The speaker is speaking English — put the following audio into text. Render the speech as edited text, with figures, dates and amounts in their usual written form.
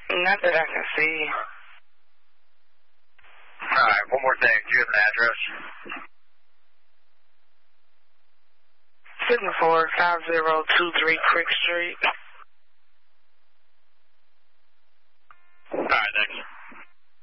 Not that I can see. All right, one more thing. Do you have an address? 745023 Creek Street.